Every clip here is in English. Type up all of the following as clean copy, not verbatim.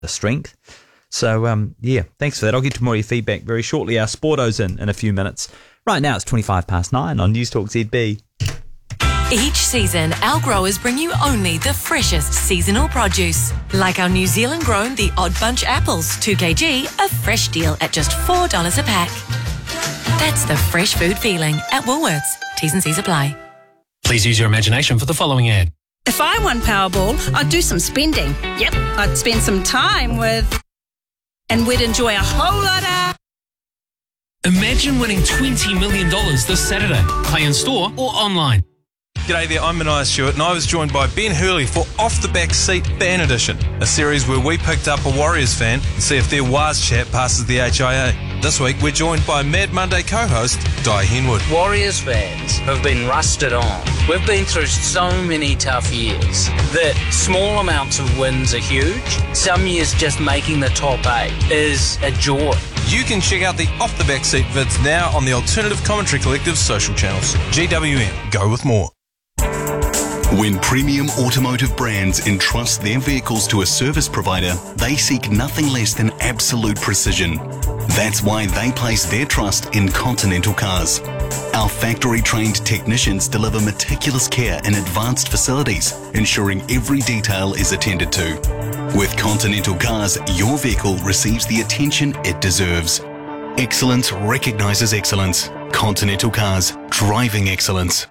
the strength. So, thanks for that. I'll get to more of your feedback very shortly. Our Sporto's in a few minutes. Right now, it's 9:25 on News Talk ZB. Each season, our growers bring you only the freshest seasonal produce. Like our New Zealand grown The Odd Bunch apples, 2 kg, a fresh deal at just $4 a pack. That's the fresh food feeling at Woolworths. T's and C's apply. Please use your imagination for the following ad. If I won Powerball, I'd do some spending. Yep, I'd spend some time with... And we'd enjoy a whole lot of... Imagine winning $20 million this Saturday. Play in store or online. G'day there, I'm Mania Stewart and I was joined by Ben Hurley for Off the Back Seat Fan Edition, a series where we picked up a Warriors fan and see if their Waz chat passes the HIA. This week we're joined by Mad Monday co-host Di Henwood. Warriors fans have been rusted on. We've been through so many tough years that small amounts of wins are huge. Some years just making the top 8 is a joy. You can check out the Off the Back Seat vids now on the Alternative Commentary Collective's social channels. GWM, go with more. When premium automotive brands entrust their vehicles to a service provider, they seek nothing less than absolute precision. That's why they place their trust in Continental Cars. Our factory-trained technicians deliver meticulous care in advanced facilities, ensuring every detail is attended to. With Continental Cars, your vehicle receives the attention it deserves. Excellence recognises excellence. Continental Cars, driving excellence.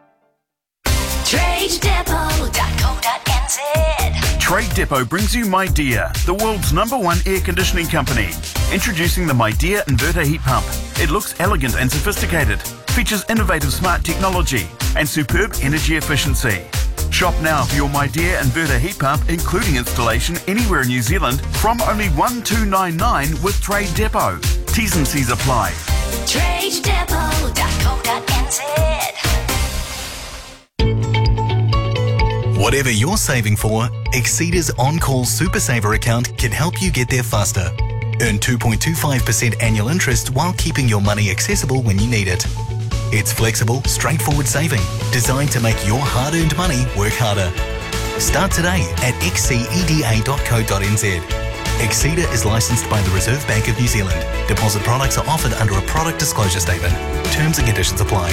TradeDepot.co.nz. Trade Depot brings you MyDear, the world's #1 air conditioning company. Introducing the MyDear inverter heat pump. It looks elegant and sophisticated, features innovative smart technology and superb energy efficiency. Shop now for your MyDear inverter heat pump, including installation anywhere in New Zealand from only $1,299 with Trade Depot. T's and C's apply. TradeDepot.co.nz. Whatever you're saving for, Exceda's On-Call Super Saver account can help you get there faster. Earn 2.25% annual interest while keeping your money accessible when you need it. It's flexible, straightforward saving, designed to make your hard-earned money work harder. Start today at xceda.co.nz. Exceda is licensed by the Reserve Bank of New Zealand. Deposit products are offered under a product disclosure statement. Terms and conditions apply.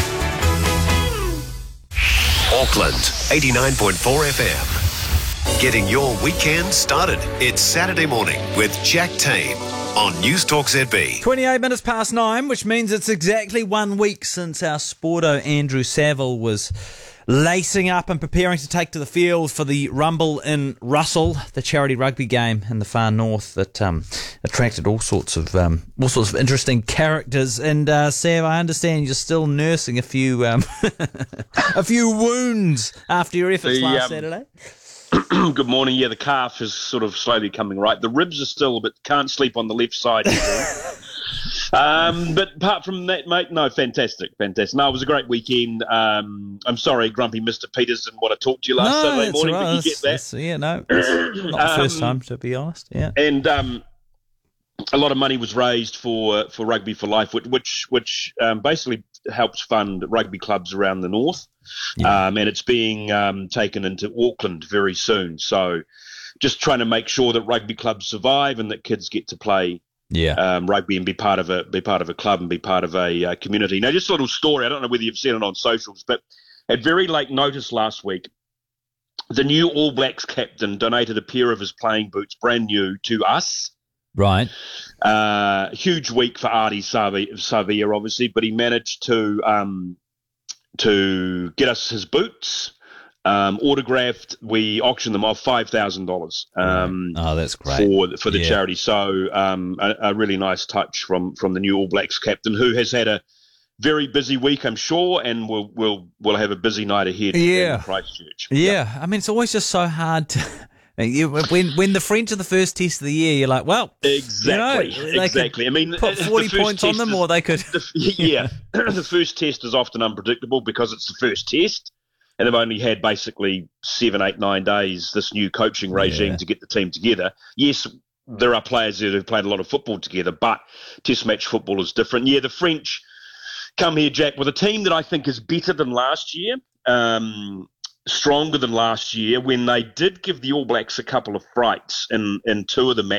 Auckland, 89.4 FM. Getting your weekend started. It's Saturday morning with Jack Tame on News Talk ZB. 9:28, which means it's exactly 1 week since our Sporto Andrew Saville was lacing up and preparing to take to the field for the Rumble in Russell, the charity rugby game in the far north that attracted all sorts of interesting characters. And Sav, I understand you're still nursing a few a few wounds after your efforts last Saturday. Good morning. Yeah, the calf is sort of slowly coming right. The ribs are still, but can't sleep on the left side. But apart from that, mate, no, fantastic. No, it was a great weekend. I'm sorry, Grumpy Mr. Peters didn't want to talk to you last Saturday morning, but you get that. It's not the first time, to be honest. Yeah, and a lot of money was raised for Rugby for Life, which basically helps fund rugby clubs around the north. Yeah. And it's being taken into Auckland very soon. So just trying to make sure that rugby clubs survive and that kids get to play rugby and be part of a club and be part of a community. Now, just a little story. I don't know whether you've seen it on socials, but at very late notice last week, the new All Blacks captain donated a pair of his playing boots, brand new, to us. Right. Huge week for Ardie Savia, obviously, but he managed to get us his boots autographed. We auctioned them off $5,000. Oh, that's great for the charity. So a really nice touch from the new All Blacks captain, who has had a very busy week, I'm sure, and we'll have a busy night ahead in Christchurch. Yeah, I mean, it's always just so hard to. When the French are the first test of the year, you're like, well, exactly. I mean, put 40 points on them, or they could. The first test is often unpredictable because it's the first test, and they've only had basically 7, 8, 9 days this new coaching regime to get the team together. Yes, there are players that have played a lot of football together, but test match football is different. Yeah, the French come here, Jack, with a team that I think is better than last year. stronger than last year when they did give the All Blacks a couple of frights in two of the